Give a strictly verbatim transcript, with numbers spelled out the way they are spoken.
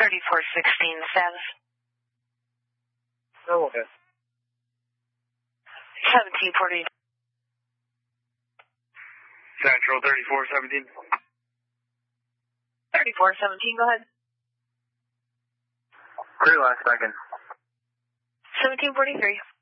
thirty-four sixteen, status. Oh, okay. seventeen forty. Central thirty-four seventeen. thirty-four seventeen, go ahead. Three last second. seventeen forty-three.